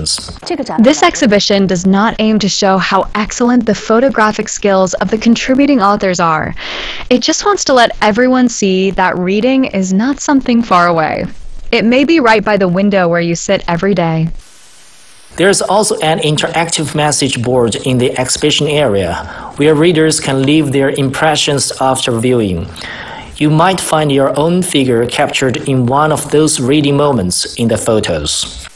exhibitions. This exhibition does not aim to show how excellent the photographic skills of the contributing authors are. It just wants to let everyone see that reading is not something far away. It may be right by the window where you sit every day. There's also an interactive message board in the exhibition area, where readers can leave their impressions after viewing. You might find your own figure captured in one of those reading moments in the photos.